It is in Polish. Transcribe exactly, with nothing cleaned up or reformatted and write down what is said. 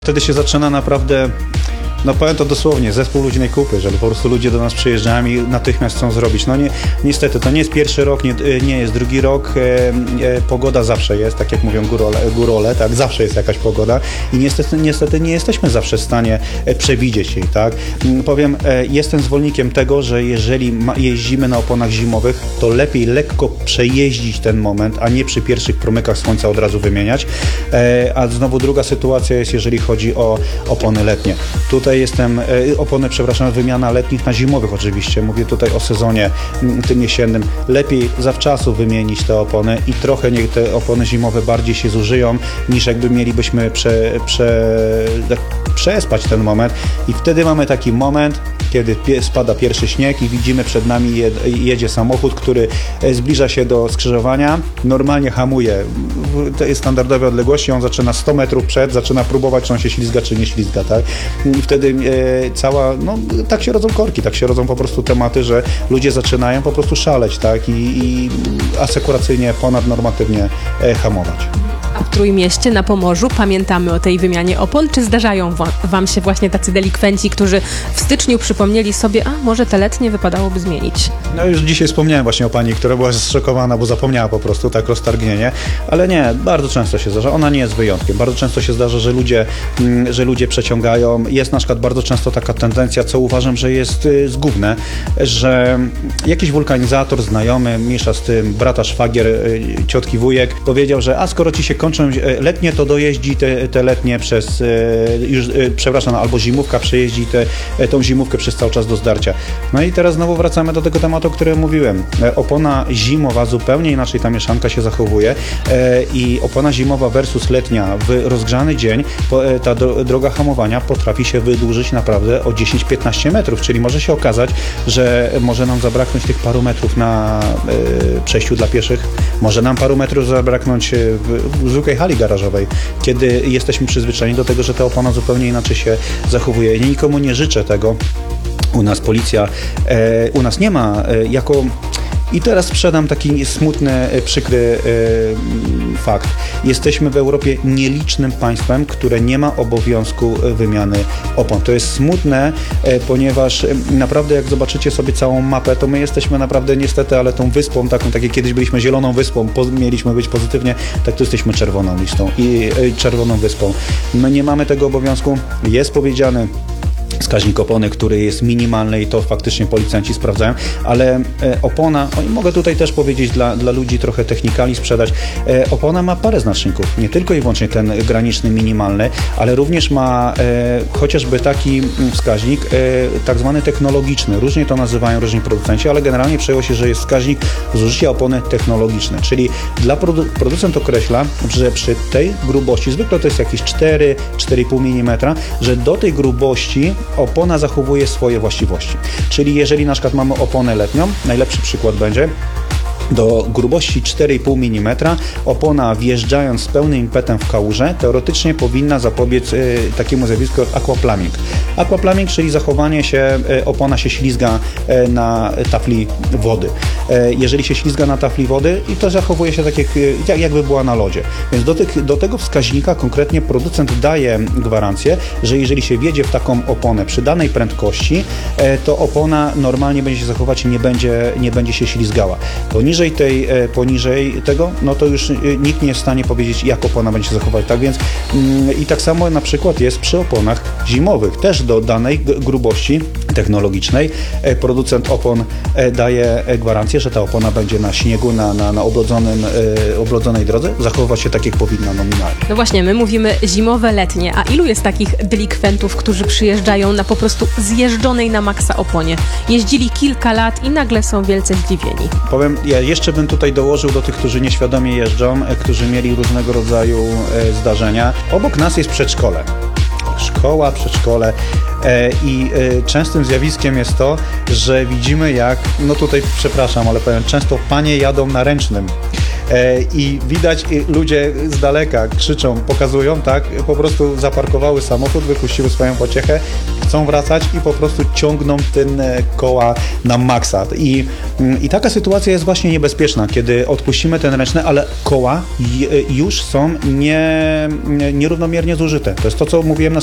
Wtedy się zaczyna naprawdę, no powiem to dosłownie, zespół luźnej kupy, że po prostu ludzie do nas przyjeżdżają i natychmiast chcą zrobić. No nie, niestety, to nie jest pierwszy rok, nie, nie jest drugi rok, e, e, pogoda zawsze jest, tak jak mówią górole, górole, tak, zawsze jest jakaś pogoda i niestety, niestety nie jesteśmy zawsze w stanie przewidzieć jej, tak. Powiem, e, jestem zwolennikiem tego, że jeżeli ma, jeździmy na oponach zimowych, to lepiej lekko przejeździć ten moment, a nie przy pierwszych promykach słońca od razu wymieniać, e, a znowu druga sytuacja jest, jeżeli chodzi o opony letnie. Tutaj jestem, e, opony, przepraszam, wymiana letnich na zimowych oczywiście, mówię tutaj o sezonie m, tym jesiennym. Lepiej zawczasu wymienić te opony i trochę niech te opony zimowe bardziej się zużyją, niż jakby mielibyśmy prze, prze, przespać ten moment i wtedy mamy taki moment, kiedy pie, spada pierwszy śnieg i widzimy przed nami jed, jedzie samochód, który zbliża się do skrzyżowania, normalnie hamuje w tej standardowej odległości, on zaczyna sto metrów przed, zaczyna próbować, czy on się ślizga, czy nie ślizga, tak? I wtedy e, cała, no tak się rodzą korki, tak się rodzą po prostu tematy, że ludzie zaczynają po prostu szaleć, tak? I, i asekuracyjnie, ponadnormatywnie e, hamować. A w Trójmieście, na Pomorzu pamiętamy o tej wymianie opon? Czy zdarzają wam się właśnie tacy delikwenci, którzy w styczniu przypomnieli sobie, a może te letnie wypadałoby zmienić? No już dzisiaj wspomniałem właśnie o pani, która była zszokowana, bo zapomniała po prostu, tak roztargnienie, ale nie, bardzo często się zdarza, ona nie jest wyjątkiem. Bardzo często się zdarza, że ludzie, że ludzie przeciągają. Jest na przykład bardzo często taka tendencja, co uważam, że jest zgubne, że jakiś wulkanizator, znajomy, mniejsza z tym, brata, szwagier, ciotki, wujek, powiedział, że a skoro ci się kończą letnie, to dojeździ te, te letnie przez, już, przepraszam, albo zimówka przejeździ te, tą zimówkę przez cały czas do zdarcia. No i teraz znowu wracamy do tego tematu, o którym mówiłem. Opona zimowa, zupełnie inaczej ta mieszanka się zachowuje i opona zimowa versus letnia w rozgrzany dzień, ta droga hamowania potrafi się wydłużyć naprawdę o dziesięć do piętnastu metrów, czyli może się okazać, że może nam zabraknąć tych paru metrów na przejściu dla pieszych, może nam paru metrów zabraknąć w, w zwykłej hali garażowej, kiedy jesteśmy przyzwyczajeni do tego, że ta opona zupełnie inaczej się zachowuje. Ja nikomu nie życzę tego. U nas policja, e, u nas nie ma e, jako... I teraz sprzedam taki smutny, przykry e, fakt. Jesteśmy w Europie nielicznym państwem, które nie ma obowiązku wymiany opon. To jest smutne, e, ponieważ naprawdę jak zobaczycie sobie całą mapę, to my jesteśmy naprawdę niestety, ale tą wyspą taką, tak jak kiedyś byliśmy zieloną wyspą, po, mieliśmy być pozytywnie, tak to jesteśmy czerwoną listą i e, czerwoną wyspą. My nie mamy tego obowiązku. Jest powiedziane, wskaźnik opony, który jest minimalny i to faktycznie policjanci sprawdzają, ale e, opona, o, mogę tutaj też powiedzieć dla, dla ludzi trochę technikali sprzedać, e, opona ma parę znaczników, nie tylko i wyłącznie ten graniczny, minimalny, ale również ma e, chociażby taki wskaźnik e, tak zwany technologiczny, różnie to nazywają różni producenci, ale generalnie przejęło się, że jest wskaźnik zużycia opony technologiczne, czyli dla produ- producent określa, że przy tej grubości, zwykle to jest jakieś cztery do czterech i pół milimetra, że do tej grubości opona zachowuje swoje właściwości. Czyli jeżeli na przykład mamy oponę letnią, najlepszy przykład będzie, do grubości cztery i pół milimetra opona, wjeżdżając z pełnym impetem w kałużę, teoretycznie powinna zapobiec y, takiemu zjawisku jak aquaplaning. Aquaplaning, czyli zachowanie się, y, opona się ślizga y, na tafli wody. Y, jeżeli się ślizga na tafli wody, i to zachowuje się tak jak, jak, jakby była na lodzie. Więc do, tych, do tego wskaźnika konkretnie producent daje gwarancję, że jeżeli się wjedzie w taką oponę przy danej prędkości, y, to opona normalnie będzie się zachować i nie będzie, nie będzie się ślizgała. Poniżej Tej, poniżej tego, no to już nikt nie jest w stanie powiedzieć, jak opona będzie się zachować. Tak więc mm, i tak samo na przykład jest przy oponach zimowych. Też do danej grubości technologicznej producent opon daje gwarancję, że ta opona będzie na śniegu, na, na, na oblodzonym, oblodzonej drodze zachowywać się tak, jak powinna nominalnie. No właśnie, my mówimy zimowe, letnie, a ilu jest takich delikwentów, którzy przyjeżdżają na po prostu zjeżdżonej na maksa oponie? Jeździli kilka lat i nagle są wielce zdziwieni. Powiem, ja jeszcze bym tutaj dołożył do tych, którzy nieświadomie jeżdżą, którzy mieli różnego rodzaju e, zdarzenia. Obok nas jest przedszkole. Szkoła, przedszkole e, i e, częstym zjawiskiem jest to, że widzimy jak, no tutaj przepraszam, ale powiem, często panie jadą na ręcznym. e, i widać i ludzie z daleka krzyczą, pokazują, tak, po prostu zaparkowały samochód, wypuściły swoją pociechę, chcą wracać i po prostu ciągną ten e, koła na maksa. I, I taka sytuacja jest właśnie niebezpieczna, kiedy odpuścimy ten ręczny, ale koła j- już są nie, nierównomiernie zużyte. To jest to, co mówiłem na